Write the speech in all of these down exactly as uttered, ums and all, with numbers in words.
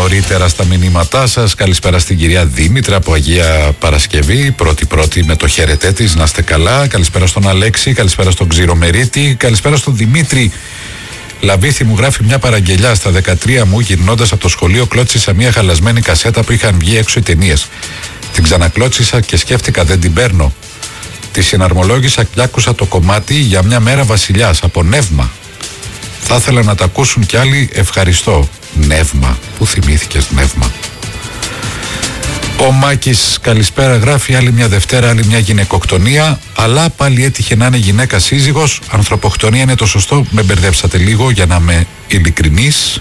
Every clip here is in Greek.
νωρίτερα στα μηνύματά σας. Καλησπέρα στην κυρία Δήμητρα από Αγία Παρασκευή. Πρώτη-πρώτη με το χαιρετέ της. Να είστε καλά. Καλησπέρα στον Αλέξη. Καλησπέρα στον Ξηρομερίτη. Καλησπέρα στον Δημήτρη. Λαβίθη μου γράφει μια παραγγελιά. Στα δεκατρία μου, γυρνώντας από το σχολείο, κλώτσισα μια χαλασμένη κασέτα που είχαν βγει έξω οι ταινίες. Την ξανακλώτσισα και σκέφτηκα δεν την παίρνω. Τη συναρμολόγησα και άκουσα το κομμάτι για μια μέρα βασιλιάς από Νεύμα. Θα ήθελα να τα ακούσουν κι άλλοι. Ευχαριστώ. Νεύμα. Πού θυμήθηκες Νεύμα? Ο Μάκης καλησπέρα γράφει. Άλλη μια Δευτέρα, άλλη μια γυναικοκτονία. Αλλά πάλι έτυχε να είναι γυναίκα σύζυγος. Ανθρωποκτονία είναι το σωστό. Με μπερδέψατε λίγο για να είμαι ειλικρινής.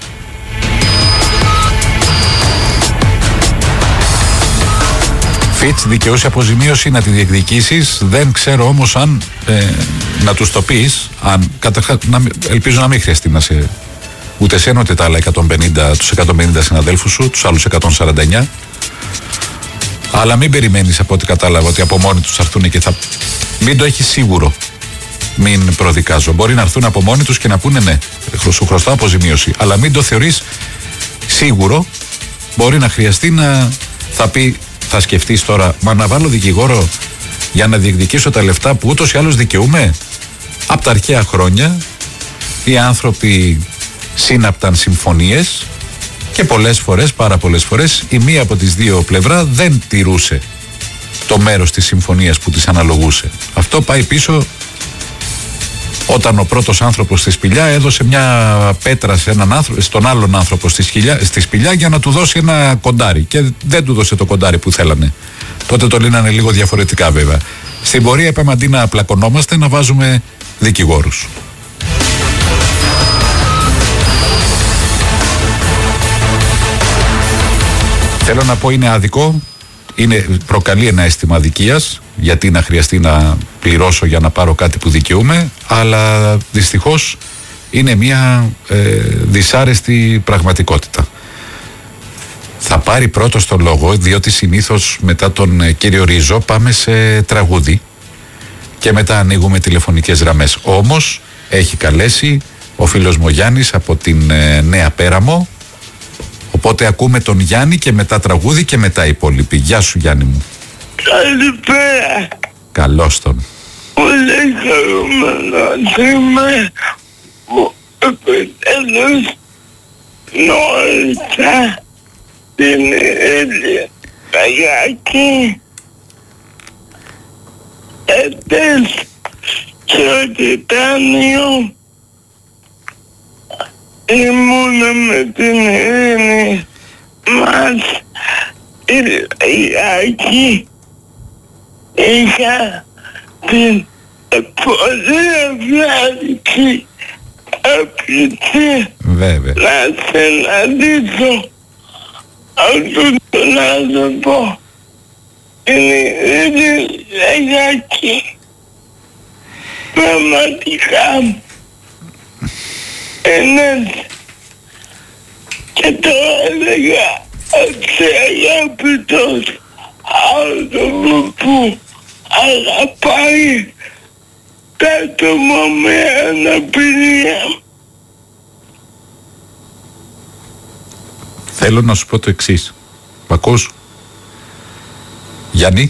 Φιτς, δικαιούσε αποζημίωση να τη διεκδικήσεις. Δεν ξέρω όμως αν ε, να τους το πεις. Αν, καταρχάς, να, ελπίζω να μην χρειαστεί να σε... Ούτε εσένα ούτε τα άλλα εκατόν πενήντα, τους εκατόν πενήντα συναδέλφους σου, τους άλλους εκατόν σαράντα εννιά. Αλλά μην περιμένεις, από ό,τι κατάλαβα, ότι από μόνοι τους θα έρθουν και θα... Μην το έχεις σίγουρο. Μην προδικάζω. Μπορεί να έρθουν από μόνοι τους και να πούνε ναι, σου χρωστάω αποζημίωση. Αλλά μην το θεωρείς σίγουρο. Μπορεί να χρειαστεί να θα πει, θα σκεφτείς τώρα, μα να βάλω δικηγόρο για να διεκδικήσω τα λεφτά που ούτως ή άλλως δικαιούμαι. Από τα αρχαία χρόνια οι άνθρωποι σύναπταν συμφωνίες και πολλές φορές, πάρα πολλές φορές, η μία από τις δύο πλευρά δεν τηρούσε το μέρος της συμφωνίας που της αναλογούσε. Αυτό πάει πίσω όταν ο πρώτος άνθρωπος στη σπηλιά έδωσε μια πέτρα σε έναν άνθρωπο, στον άλλον άνθρωπο στη, σκυλιά, στη σπηλιά για να του δώσει ένα κοντάρι και δεν του δώσε το κοντάρι που θέλανε. Τότε το λύνανε λίγο διαφορετικά βέβαια. Στην πορεία είπαμε αντί να πλακωνόμαστε να βάζουμε δικηγόρους. Θέλω να πω είναι άδικο, είναι, προκαλεί ένα αίσθημα αδικίας, γιατί να χρειαστεί να πληρώσω για να πάρω κάτι που δικαιούμαι, αλλά δυστυχώς είναι μια ε, δυσάρεστη πραγματικότητα. Θα πάρει πρώτος το λόγο, διότι συνήθως μετά τον ε, κύριο Ρίζο πάμε σε τραγούδι και μετά ανοίγουμε τηλεφωνικές γραμμές. Όμως έχει καλέσει ο φίλος μου Γιάννης από την ε, Νέα Πέραμο. Οπότε ακούμε τον Γιάννη και μετά τραγούδι και μετά οι υπόλοιποι. Γεια σου Γιάννη μου. Καλησπέρα. Καλώς τον. Πολύ χαρούμενος είμαι που επιτέλους γνώρισα την ίδια Καγιάκη ετές στο Τιτάνιο. Ήμουνα με την ειρήνη μας η Καγιάκη. Είχα την πολύ ευχάριστη απειλή να συναντήσω αυτόν τον άνθρωπο. Είναι η Καγιάκη. Πραγματικά είναι και το έλεγα σε αγαπητός άνθρωπο που αγαπάει τα άτομα με αναπηρία. Θέλω να σου πω το εξής. Μ' ακούς? Γιάννη?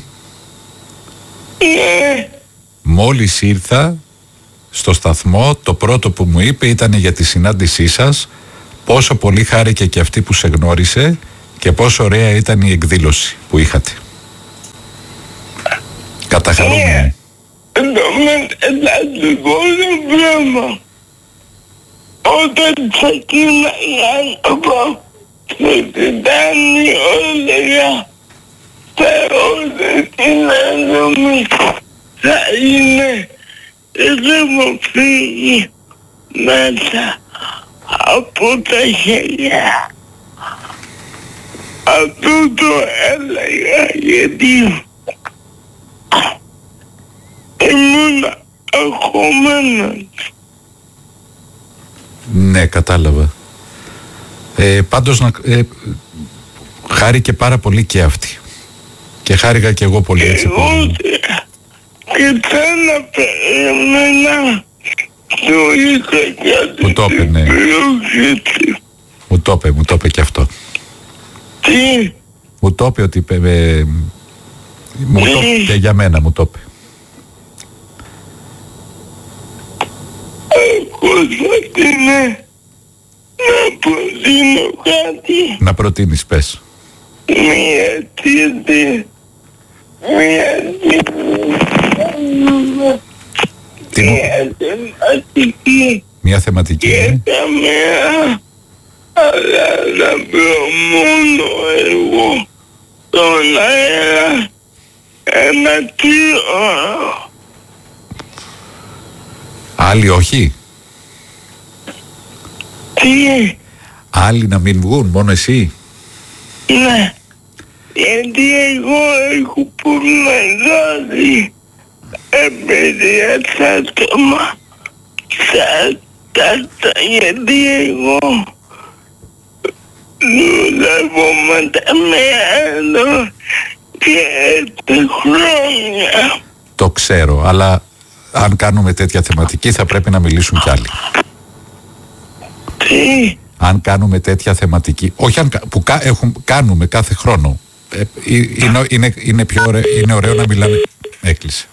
Ναι. Μόλις ήρθα στο σταθμό, το πρώτο που μου είπε ήταν για τη συνάντησή σας, πόσο πολύ χάρηκε και αυτή που σε γνώρισε και πόσο ωραία ήταν η εκδήλωση που είχατε. Καταχαρούμενο. Το μεταλλικό το πράγμα. Όταν ξεκίναγα να πάω στο Τιτάνιο έλεγα θεώρησε την άδομη θα είναι δεν μου φύγει μέσα από τα χέρια. Αυτό το έλεγα γιατί ήμουν αγχωμένος. Ναι, κατάλαβα. Ε, πάντως να, ε, χάρηκε πάρα πολύ και αυτή. Και χάρηκα και εγώ πολύ έτσι. Εγώ και θέλω περίμενα το είχα και μου το είπε, ναι. πλούχητη. Μου το είπε, μου το είπε και αυτό. Τι. Μου το είπε ότι... Ε, ε, μου το είπε για μένα, μου το είπε. Κωνσταντίνε, να προτείνω κάτι. Να προτείνεις, πες. Μία τίτη, μία Τι μου... μία θεματική Μια θεματική. και Ε? καμία, αλλά να βρω μόνο εγώ στον αέρα ένα τρίωρο. Άλλοι όχι. Τι. Άλλοι να μην βγουν, μόνο εσύ. Ναι, γιατί εγώ έχω πολύ μεγάλη εμπειρία στα άτομα, στα τάτα, γιατί εγώ δουλεύω με τα μυαλό και έτσι χρόνια. Το ξέρω, αλλά αν κάνουμε τέτοια θεματική θα πρέπει να μιλήσουν κι άλλοι. Τι. Αν κάνουμε τέτοια θεματική, όχι αν, που κα, έχουν, κάνουμε κάθε χρόνο, ε, είναι, είναι, είναι, πιο ωραίο, είναι ωραίο να μιλάμε. Έκλεισε.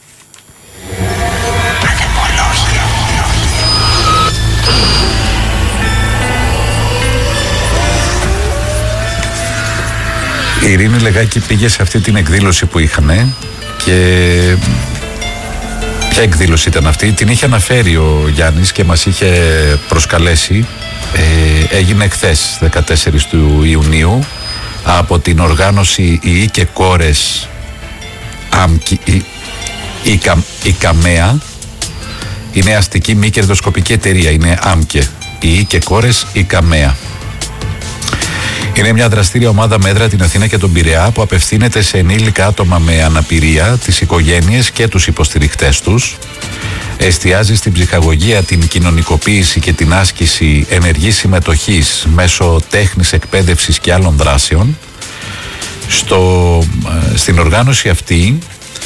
Η Ειρήνη Λεγάκη πήγε σε αυτή την εκδήλωση που είχανε και ποια εκδήλωση ήταν αυτή, την είχε αναφέρει ο Γιάννης και μας είχε προσκαλέσει. Ε, έγινε χθες δεκατέσσερις του Ιουνίου από την οργάνωση ΙΗ και Κόρες ΑΜΚΙ, η, η, η ΚΑΜΕΑ, είναι αστική μη κερδοσκοπική εταιρεία, είναι ΑΜΚΕ, ΙΗ και Κόρες η ΚΑΜΕΑ. Είναι μια δραστήρια ομάδα με έδρα την Αθήνα και τον Πειραιά που απευθύνεται σε ενήλικα άτομα με αναπηρία, τις οικογένειες και τους υποστηρικτές τους. Εστιάζει στην ψυχαγωγία, την κοινωνικοποίηση και την άσκηση ενεργής συμμετοχής μέσω τέχνης, εκπαίδευσης και άλλων δράσεων. Στο, στην οργάνωση αυτή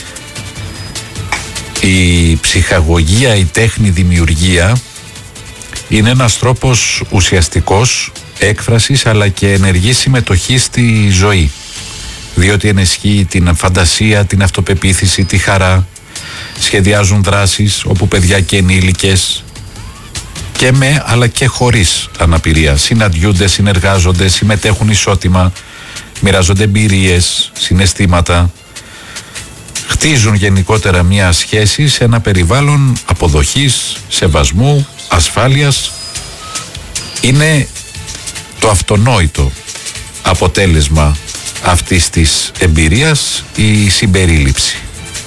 η ψυχαγωγία, η τέχνη δημιουργία είναι ένας τρόπος ουσιαστικός έκφρασης αλλά και ενεργή συμμετοχή στη ζωή, διότι ενισχύει την φαντασία, την αυτοπεποίθηση, τη χαρά. Σχεδιάζουν δράσεις όπου παιδιά και ενήλικες και με αλλά και χωρίς αναπηρία συναντιούνται, συνεργάζονται, συμμετέχουν ισότιμα, μοιράζονται εμπειρίες, συναισθήματα, χτίζουν γενικότερα μια σχέση σε ένα περιβάλλον αποδοχής, σεβασμού, ασφάλειας. Είναι το αυτονόητο αποτέλεσμα αυτής της εμπειρίας η συμπερίληψη.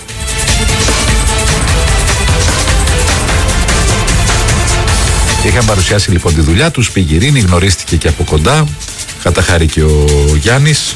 Είχαν παρουσιάσει λοιπόν τη δουλειά τους, πήγε η Ειρήνη, γνωρίστηκε και από κοντά, καταχάρη και ο Γιάννης.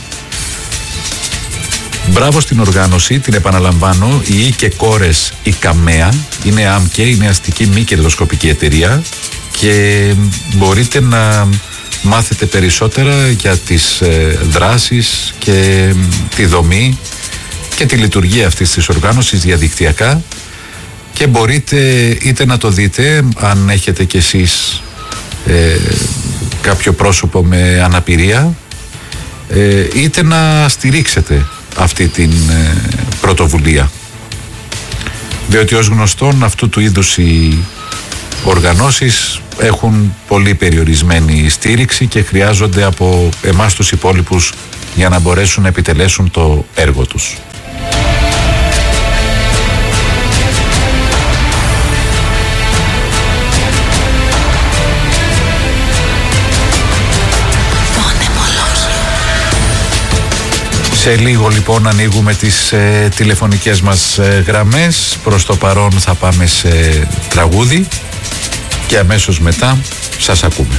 Μπράβο στην οργάνωση, την επαναλαμβάνω, η ΙΗ και Κόρες η ΚΑΜΕΑ, είναι ΑΜΚΕ, είναι αστική μη κερδοσκοπική εταιρεία και μπορείτε να μάθετε περισσότερα για τις ε, δράσεις και ε, τη δομή και τη λειτουργία αυτής της οργάνωσης διαδικτυακά και μπορείτε είτε να το δείτε αν έχετε κι εσείς ε, κάποιο πρόσωπο με αναπηρία ε, είτε να στηρίξετε αυτή την ε, πρωτοβουλία, διότι ως γνωστόν αυτού του είδους οι οργανώσεις έχουν πολύ περιορισμένη στήριξη και χρειάζονται από εμάς τους υπόλοιπους για να μπορέσουν να επιτελέσουν το έργο τους. Σε λίγο λοιπόν ανοίγουμε τις ε, τηλεφωνικές μας ε, γραμμές. Προς το παρόν θα πάμε σε τραγούδι και αμέσως μετά σας ακούμε.